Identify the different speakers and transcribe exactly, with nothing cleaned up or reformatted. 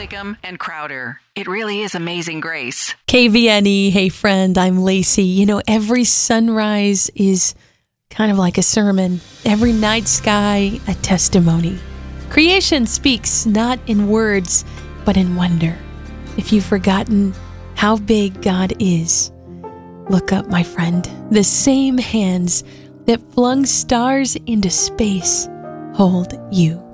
Speaker 1: Makeup and Crowder. It really is Amazing Grace.
Speaker 2: K V N E, hey friend, I'm Lacey. You know, every sunrise is kind of like a sermon. Every night sky, a testimony. Creation speaks not in words, but in wonder. If you've forgotten how big God is, look up, my friend. The same hands that flung stars into space hold you.